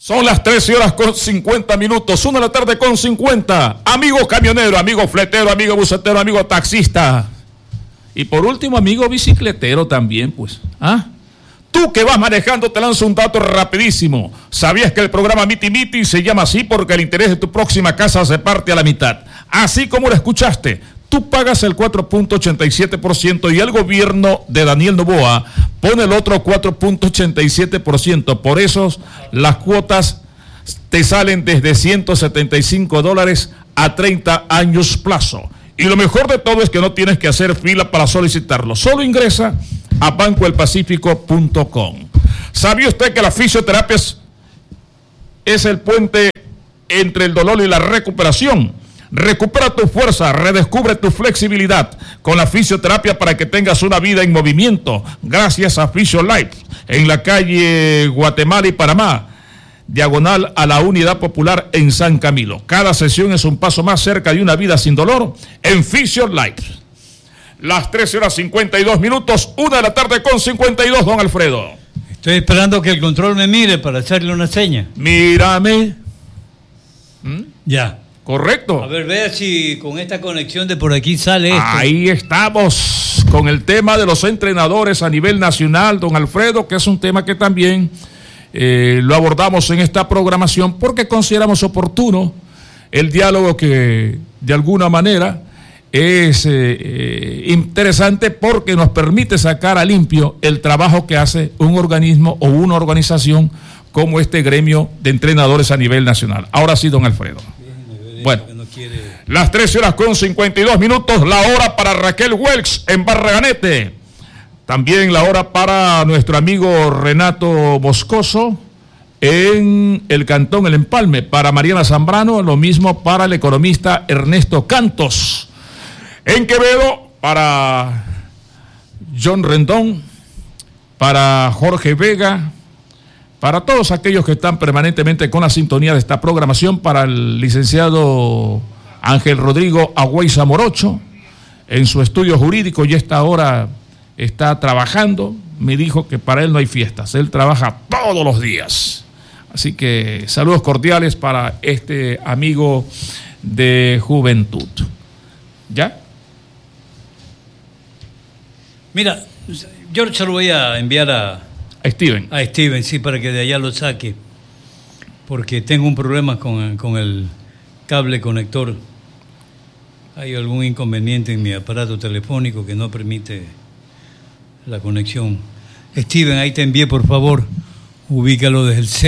Son las 13:50, 1 de la tarde con 50. Amigo camionero, amigo fletero, amigo bucetero, amigo taxista. Y por último, amigo bicicletero también, pues. Tú que vas manejando, te lanzo un dato rapidísimo. ¿Sabías que el programa Miti Miti se llama así porque el interés de tu próxima casa se parte a la mitad? Así como lo escuchaste, tú pagas el 4.87% y el gobierno de Daniel Noboa pone el otro 4.87%. Por eso las cuotas te salen desde $175 a 30 años plazo. Y lo mejor de todo es que no tienes que hacer fila para solicitarlo. Solo ingresa a bancoelpacifico.com. ¿Sabía usted que la fisioterapia es el puente entre el dolor y la recuperación? Recupera tu fuerza, redescubre tu flexibilidad con la fisioterapia para que tengas una vida en movimiento. Gracias a FisioLife, en la calle Guatemala y Panamá, diagonal a la Unidad Popular en San Camilo. Cada sesión es un paso más cerca de una vida sin dolor en FisioLife. Las 13:52, 1 de la tarde con 52, don Alfredo. Estoy esperando que el control me mire para hacerle una seña. Mírame. Ya. Correcto. A ver, vea si con esta conexión de por aquí sale esto. Ahí estamos con el tema de los entrenadores a nivel nacional, don Alfredo, que es un tema que también lo abordamos en esta programación porque consideramos oportuno el diálogo que de alguna manera es interesante porque nos permite sacar a limpio el trabajo que hace un organismo o una organización como este gremio de entrenadores a nivel nacional. Ahora sí, don Alfredo. Bueno, las 13:52, la hora para Raquel Welks en Barraganete. También la hora para nuestro amigo Renato Moscoso en el Cantón El Empalme. Para Mariana Zambrano, lo mismo para el economista Ernesto Cantos. En Quevedo, para John Rendón, para Jorge Vega, para todos aquellos que están permanentemente con la sintonía de esta programación, para el licenciado Ángel Rodrigo Agüeyza Morocho, en su estudio jurídico, y esta hora está trabajando. Me dijo que para él no hay fiestas, él trabaja todos los días. Así que saludos cordiales para este amigo de juventud. ¿Ya? Mira, Yo se lo voy a enviar a Steven. A Steven, sí, para que de allá lo saque. Porque tengo un problema con el cable conector. Hay algún inconveniente en mi aparato telefónico que no permite la conexión. Steven, ahí te envié, por favor. Ubícalo desde el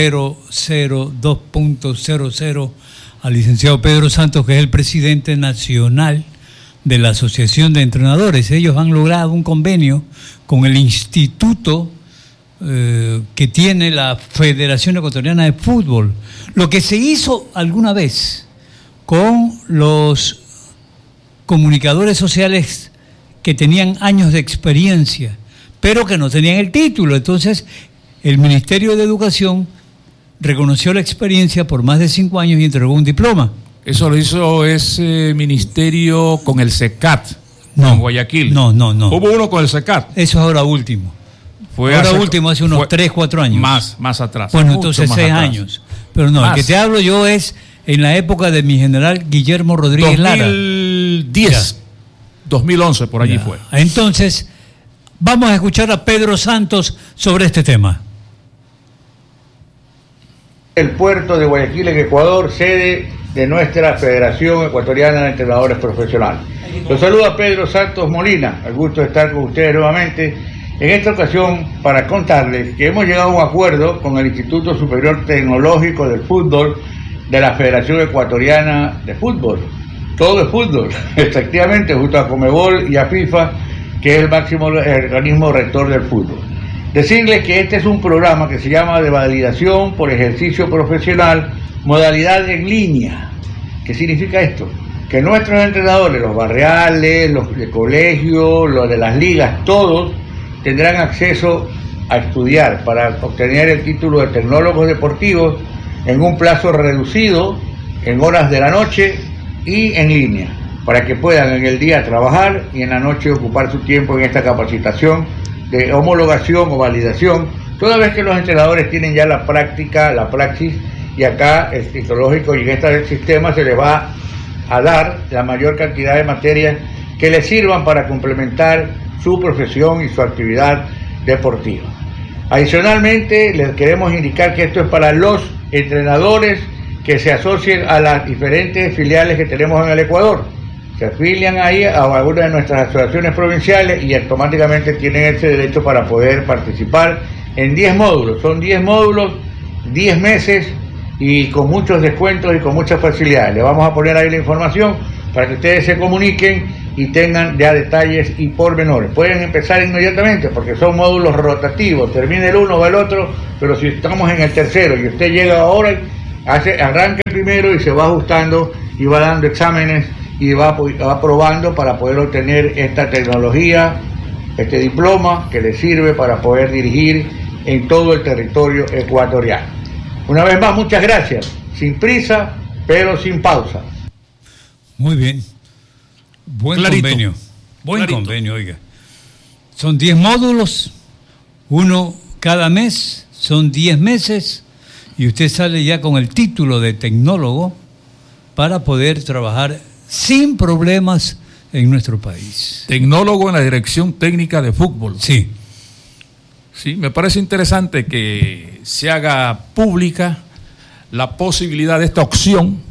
002.00 al licenciado Pedro Santos, que es el presidente nacional de la Asociación de Entrenadores. Ellos han logrado un convenio con el instituto que tiene la Federación Ecuatoriana de Fútbol. Lo que se hizo alguna vez con los comunicadores sociales que tenían años de experiencia, pero que no tenían el título. Entonces, el Ministerio de Educación reconoció la experiencia por más de 5 años y entregó un diploma. Eso lo hizo ese ministerio con el SECAT, en Guayaquil. No. Hubo uno con el SECAT. Eso es ahora último. Hace unos 3, 4 años. Más atrás. Bueno, entonces 6 años. Pero no, el que te hablo yo es en la época de mi general Guillermo Rodríguez Lara. 2010, 2011, por allí fue. Entonces, vamos a escuchar a Pedro Santos sobre este tema. El puerto de Guayaquil, en Ecuador, sede de nuestra Federación Ecuatoriana de Entrenadores Profesionales. Los saluda Pedro Santos Molina, al gusto de estar con ustedes nuevamente. En esta ocasión, para contarles que hemos llegado a un acuerdo con el Instituto Superior Tecnológico del Fútbol de la Federación Ecuatoriana de Fútbol. Todo es fútbol, efectivamente, junto a Conmebol y a FIFA, que es el máximo organismo rector del fútbol. Decirles que este es un programa que se llama de validación por ejercicio profesional, modalidad en línea. ¿Qué significa esto? Que nuestros entrenadores, los barriales, los de colegio, los de las ligas, todos tendrán acceso a estudiar para obtener el título de tecnólogos deportivos en un plazo reducido, en horas de la noche y en línea, para que puedan en el día trabajar y en la noche ocupar su tiempo en esta capacitación de homologación o validación toda vez que los entrenadores tienen ya la práctica, la praxis, y acá el citológico y en este sistema se les va a dar la mayor cantidad de materias que les sirvan para complementar su profesión y su actividad deportiva. Adicionalmente, les queremos indicar que esto es para los entrenadores que se asocien a las diferentes filiales que tenemos en el Ecuador. Se afilian ahí a alguna de nuestras asociaciones provinciales y automáticamente tienen ese derecho para poder participar en 10 módulos. Son 10 módulos, 10 meses y con muchos descuentos y con muchas facilidades. Le vamos a poner ahí la información para que ustedes se comuniquen y tengan ya detalles y pormenores. Pueden empezar inmediatamente porque son módulos rotativos. Termina el uno, va el otro, pero si estamos en el tercero y usted llega ahora, arranca el primero y se va ajustando y va dando exámenes y va probando para poder obtener esta tecnología, este diploma que le sirve para poder dirigir en todo el territorio ecuatoriano. Una vez más, muchas gracias. Sin prisa, pero sin pausa. Muy bien. Buen convenio. Buen convenio, oiga. Son 10 módulos, uno cada mes, son 10 meses, y usted sale ya con el título de tecnólogo para poder trabajar sin problemas en nuestro país. Tecnólogo en la Dirección Técnica de Fútbol. Sí. Sí, me parece interesante que se haga pública la posibilidad de esta opción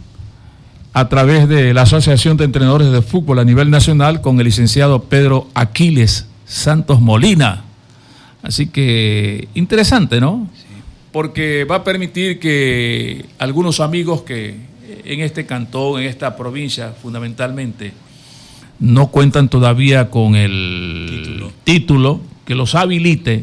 a través de la Asociación de Entrenadores de Fútbol a nivel nacional con el licenciado Pedro Aquiles Santos Molina. Así que interesante, ¿no? Sí. Porque va a permitir que algunos amigos que en este cantón, en esta provincia fundamentalmente, no cuentan todavía con el título que los habilite,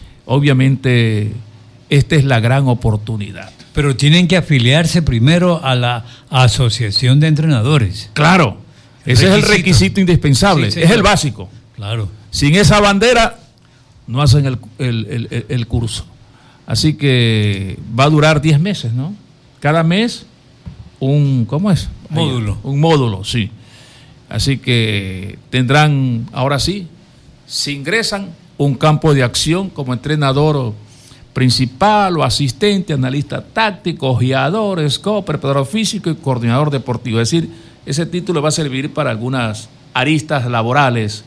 obviamente esta es la gran oportunidad. Pero tienen que afiliarse primero a la Asociación de Entrenadores. Claro, ese es el requisito indispensable, sí, es el básico. Claro. Sin esa bandera no hacen el curso. Así que va a durar 10 meses, ¿no? Cada mes ¿cómo es? Módulo. Un módulo, sí. Así que tendrán, ahora sí, si ingresan, un campo de acción como entrenador principal o asistente, analista táctico, ojeador, scout, preparador físico y coordinador deportivo. Es decir, ese título va a servir para algunas aristas laborales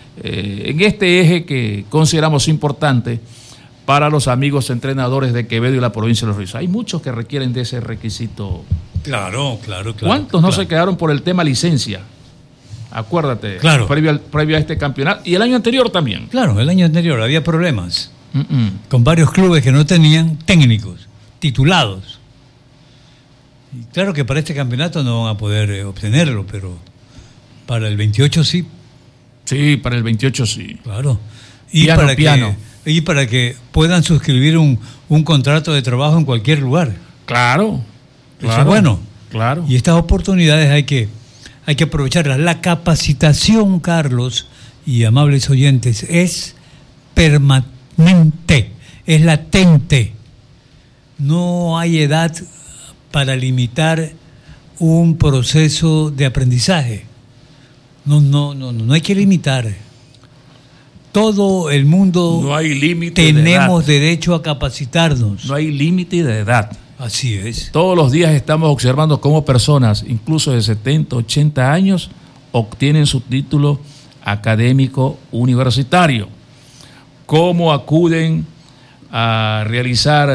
en este eje que consideramos importante para los amigos entrenadores de Quevedo y la provincia de Los Ríos. Hay muchos que requieren de ese requisito. Claro. ¿Cuántos no se quedaron por el tema licencia? Acuérdate, claro. previo a este campeonato. Y el año anterior también. Claro, el año anterior había problemas. Con varios clubes que no tenían técnicos titulados. Y claro que para este campeonato no van a poder obtenerlo, pero para el 28 sí. Sí, para el 28 sí. Claro. Y para que puedan suscribir un contrato de trabajo en cualquier lugar. Claro. Eso es bueno. Claro. Y estas oportunidades hay que aprovecharlas. La capacitación, Carlos y amables oyentes, es permanente. Es latente. No hay edad para limitar un proceso de aprendizaje. No hay que limitar. Todo el mundo no hay límite tenemos derecho a capacitarnos. No hay límite de edad. Así es. Todos los días estamos observando cómo personas, incluso de 70, 80 años, obtienen su título académico universitario. Cómo acuden a realizar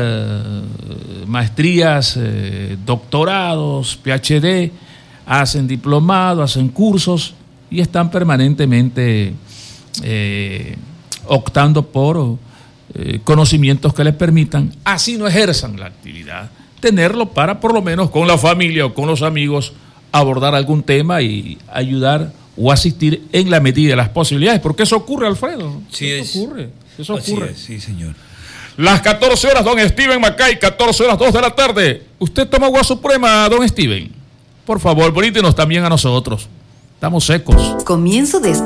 maestrías, doctorados, PhD, hacen diplomados, hacen cursos y están permanentemente optando por conocimientos que les permitan, así no ejerzan la actividad, tenerlo para por lo menos con la familia o con los amigos abordar algún tema y ayudar o asistir en la medida de las posibilidades, porque eso ocurre, Alfredo. Sí, eso ocurre. Sí, señor. Las 14 horas, don Steven Macay, 14 horas 2 de la tarde. ¿Usted toma agua suprema, don Steven? Por favor, brítenos también a nosotros. Estamos secos. Comienzo de